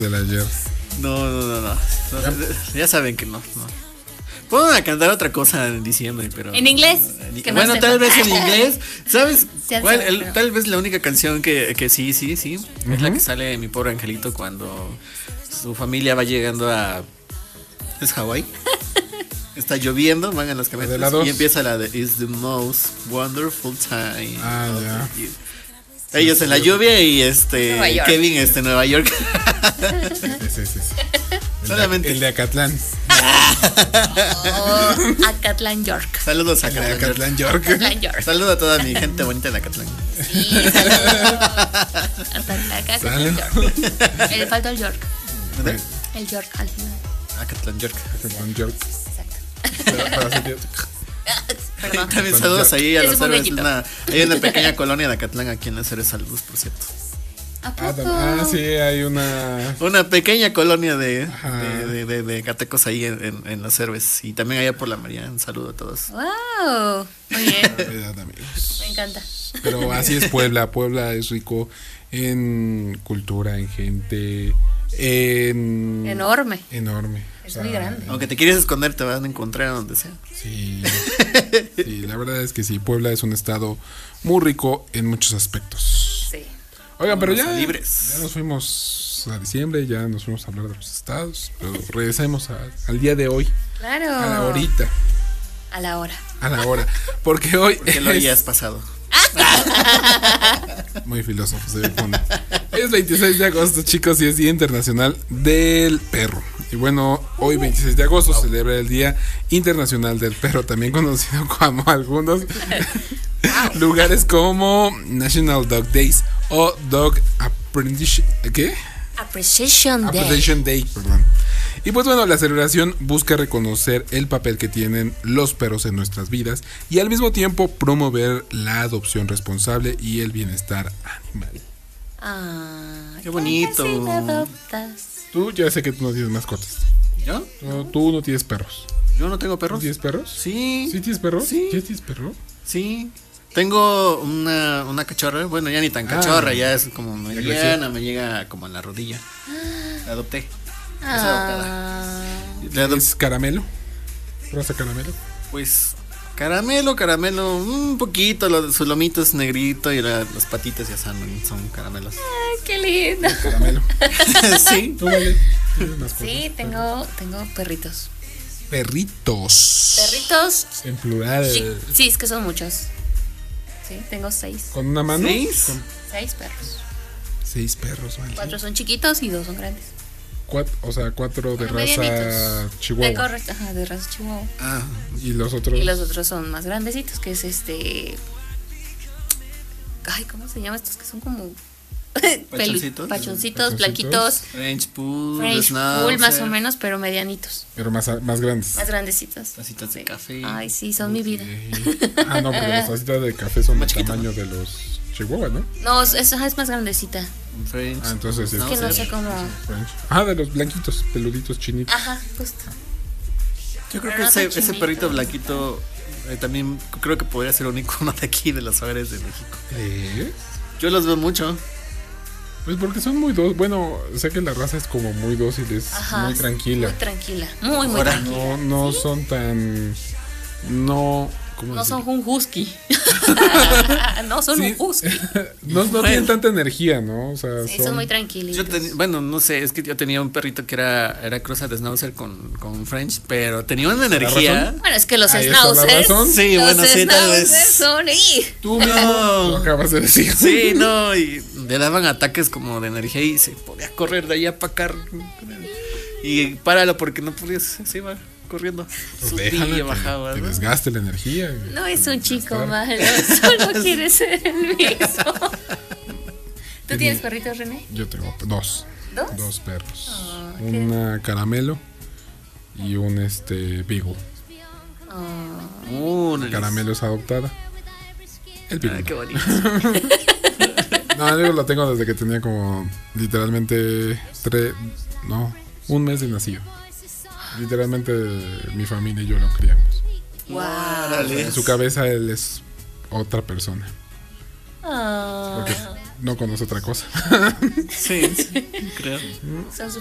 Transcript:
del ayer. No. Ya saben que no. Puedo cantar otra cosa en diciembre, pero. ¿En inglés? Bueno, tal vez en inglés. ¿Sabes cuál? Pero... Tal vez la única canción que sí. Es la que sale en Mi Pobre Angelito cuando su familia va llegando a. ¿Es Hawái? Está lloviendo, van en las camionetas y empieza la de It's the most wonderful time. Ya. Ellos en la lluvia y Kevin en Nueva York. Sí. Solamente el de Acatlán. Acatlán, York. Saludos a Acatlán, York. Saludos a toda mi gente bonita de Acatlán. Sí, saludos. Le falta el York. ¿Dónde? El York al final. Acatlán, York. Exacto. Perdón. También saludos ahí a Es los un héroes. poquito. Hay una pequeña colonia de Acatlán aquí en las Héroes. Saludos, por cierto. ¿A poco? Sí, hay una pequeña colonia de catecos ahí en los Héroes. Y también allá por la María. Un saludo a todos. Wow, muy bien. amigos. Me encanta. Pero así es Puebla. Puebla es rico en cultura, en gente, Enorme. Es muy grande. Aunque te quieres esconder, te van a encontrar donde sea. Sí, la verdad es que sí, Puebla es un estado muy rico en muchos aspectos. Sí. Oigan, pero ya nos fuimos a diciembre, ya nos fuimos a hablar de los estados, pero regresemos al día de hoy. Claro. A la horita. A la hora. Porque hoy lo ya es pasado. Muy filósofo se ve el fondo. Es 26 de agosto, chicos, y es Día Internacional del Perro. Y bueno, hoy 26 de agosto se celebra el Día Internacional del Perro, también conocido como algunos lugares como National Dog Days o Dog Appreciation Day, perdón. Y pues bueno, la celebración busca reconocer el papel que tienen los perros en nuestras vidas y al mismo tiempo promover la adopción responsable y el bienestar animal. Qué bonito. Si me adoptas. Tú ya sé que tú no tienes mascotas. ¿Yo? No, tú no tienes perros. Yo no tengo perros. ¿Tú tienes perros? Sí. ¿Sí tienes perros? Sí. ¿Ya tienes perro? Sí. Tengo una cachorra. Bueno, ya ni tan cachorra, ya es como mediana, me llega como en la rodilla. La adopté. Es adoptada. ¿Es caramelo? ¿Rosa caramelo? Pues caramelo, un poquito, su lomito es negrito y las patitas ya son caramelos. Ay, qué lindo. Caramelo. Sí. ¿Tú, Vale? ¿Tienes mascotas? Sí, tengo perritos. Perritos. En plural. Sí, es que son muchos. Sí, tengo 6. ¿Con una mano? 6. 6 perros. 6 perros, vale. 4 son chiquitos y 2 son grandes. 4 de raza Medianitos. chihuahua. Correcto, de raza chihuahua. Y los otros. Y los otros son más grandecitos, que es Ay, ¿cómo se llama estos que son como pachoncitos, blanquitos? French Pool, más o menos, pero medianitos. Pero más grandes. Más grandecitos. Tacitas de café. Ay, sí, son mi vida. No, pero las tacitas de café son del tamaño de los chihuahua, ¿no? No, esa es más grandecita. French. Entonces es que no sé cómo. De los blanquitos, peluditos chinitos. Ajá, justo. Yo creo que ese perrito blanquito también creo que podría ser un icono de aquí, de los hogares de México. Yo los veo mucho. Pues porque son muy dóciles. Bueno, sé que la raza es como muy dócil, es muy tranquila. Muy tranquila. Muy tranquila. No son tan. No son un husky. No son un husky. No tienen tanta energía, ¿no? O sea, son muy tranquilitos. No sé, es que yo tenía un perrito que era cruza de Schnauzer con French, pero tenía una energía. Bueno, es que los Schnauzers. Sí, bueno, sí, tal vez. Son Tú mismo lo acabas de decir. Sí, no, y le daban ataques como de energía y se podía correr de allá para acá. Y páralo porque no podía, se iba corriendo. Subía, bajaba. Que desgaste la energía. No es un chico malo, solo quiere ser el mismo. ¿Tú tienes perritos, René? Yo tengo 2. ¿Dos? 2 perros. Una caramelo y un beagle. Caramelo es adoptada. El beagle. Qué bonito. No, yo lo tengo desde que tenía como literalmente 1 mes de nacido. Literalmente mi familia y yo lo criamos. Wow. En su cabeza él es otra persona. Porque no conoce otra cosa. Sí, creo. Son